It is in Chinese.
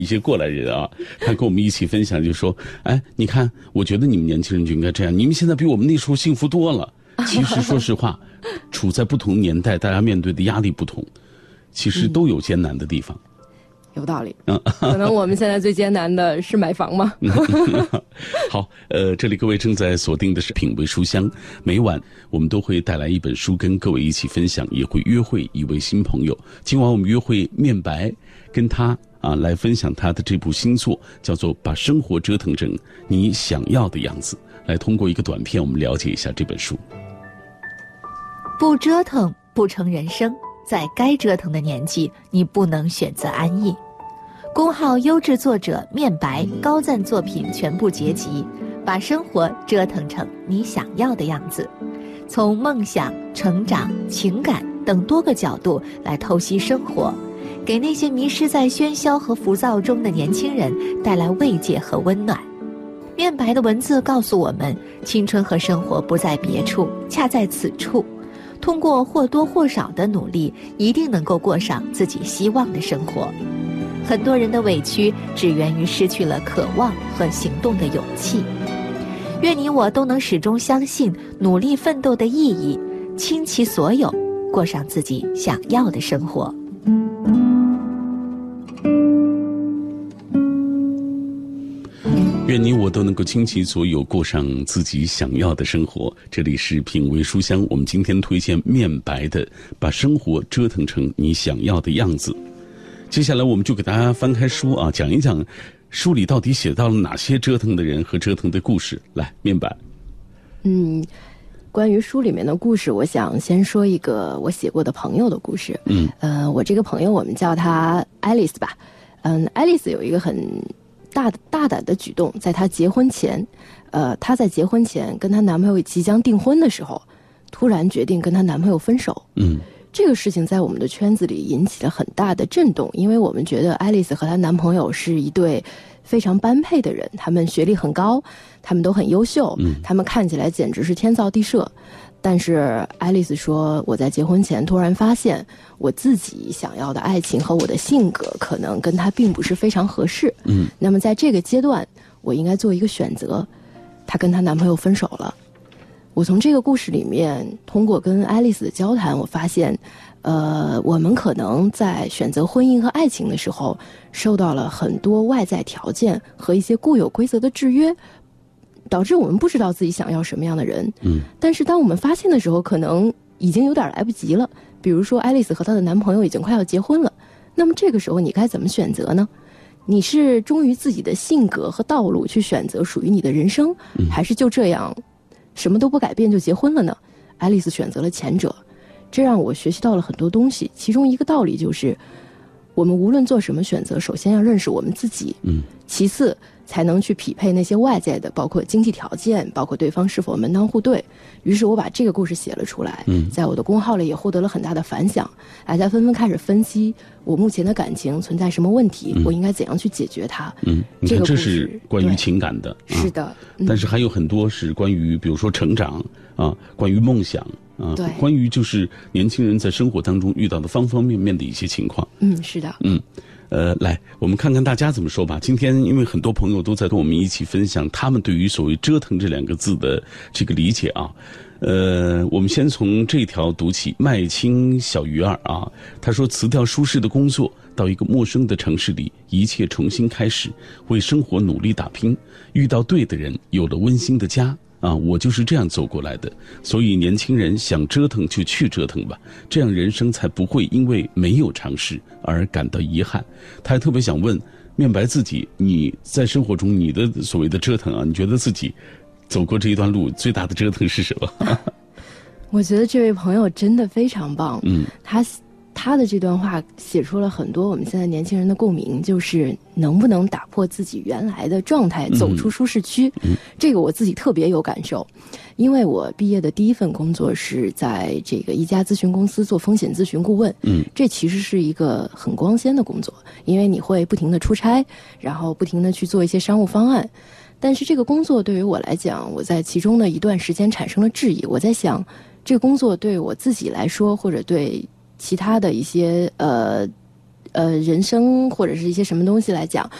一些过来人啊，他跟我们一起分享，就说：“哎，你看，我觉得你们年轻人就应该这样，你们现在比我们那时候幸福多了。”其实说实话，处在不同年代，大家面对的压力不同，其实都有艰难的地方。 有道理。可能我们现在最艰难的是买房吗？ 好，这里各位正在锁定的是品味书香，每晚我们都会带来一本书跟各位一起分享，也会约会一位新朋友。今晚我们约会面白，跟他来分享他的这部新作，叫做《把生活折腾成你想要的样子》。来通过一个短片，我们了解一下这本书。 不折腾不成人生，在该折腾的年纪，你不能选择安逸。公号优质作者面白高赞作品全部结集，把生活折腾成你想要的样子，从梦想、成长、情感等多个角度来透析生活，给那些迷失在喧嚣和浮躁中的年轻人带来慰藉和温暖。面白的文字告诉我们，青春和生活不在别处，恰在此处。通过或多或少的努力，一定能够过上自己希望的生活。很多人的委屈只源于失去了渴望和行动的勇气。愿你我都能始终相信努力奋斗的意义，倾其所有，过上自己想要的生活。 愿你我都能够倾其所有，过上自己想要的生活。这里是品味书香，我们今天推荐面白的《把生活折腾成你想要的样子》。接下来我们就给大家翻开书啊，讲一讲书里到底写到了哪些折腾的人和折腾的故事。来，面白。 关于书里面的故事，我想先说一个我写过的朋友的故事。我这个朋友我们叫她爱丽丝吧。爱丽丝有一个很大胆的举动，在她结婚前，她在结婚前跟她男朋友即将订婚的时候，突然决定跟她男朋友分手。这个事情在我们的圈子里引起了很大的震动，因为我们觉得爱丽丝和她男朋友是一对非常般配的人，他们学历很高，他们都很优秀，他们看起来简直是天造地设。但是爱丽丝说，我在结婚前突然发现我自己想要的爱情和我的性格可能跟他并不是非常合适。那么在这个阶段我应该做一个选择，她跟她男朋友分手了。我从这个故事里面，通过跟爱丽丝的交谈，我发现我们可能在选择婚姻和爱情的时候受到了很多外在条件和一些固有规则的制约，导致我们不知道自己想要什么样的人。但是当我们发现的时候，可能已经有点来不及了。比如说爱丽丝和她的男朋友已经快要结婚了，那么这个时候你该怎么选择呢？你是忠于自己的性格和道路去选择属于你的人生，还是就这样什么都不改变就结婚了呢？爱丽丝选择了前者，这让我学习到了很多东西。其中一个道理就是，我们无论做什么选择，首先要认识我们自己，其次才能去匹配那些外在的，包括经济条件，包括对方是否门当户对。于是我把这个故事写了出来，在我的公号里也获得了很大的反响，大家纷纷开始分析我目前的感情存在什么问题，我应该怎样去解决它。 你看这是关于情感的， 是的， 但是还有很多是关于比如说成长关于梦想对， 关于就是年轻人在生活当中遇到的方方面面的一些情况。 是的。 来，我们看看大家怎么说吧。今天因为很多朋友都在跟我们一起分享他们对于所谓折腾这两个字的这个理解啊。我们先从这条读起。麦青小鱼儿啊，他说辞掉舒适的工作，到一个陌生的城市里，一切重新开始，为生活努力打拼，遇到对的人，有了温馨的家。我就是这样走过来的。所以年轻人想折腾就去折腾吧，这样人生才不会因为没有尝试而感到遗憾。他还特别想问面白自己，你在生活中你的所谓的折腾你觉得自己走过这一段路最大的折腾是什么？ 我觉得这位朋友真的非常棒。他的这段话写出了很多我们现在年轻人的共鸣，就是能不能打破自己原来的状态，走出舒适区。这个我自己特别有感受，因为我毕业的第一份工作是在这个一家咨询公司做风险咨询顾问。这其实是一个很光鲜的工作，因为你会不停地出差，然后不停地去做一些商务方案。但是这个工作对于我来讲，我在其中的一段时间产生了质疑。我在想，这个工作对我自己来说，或者对其他的一些人生或者是一些什么东西来讲，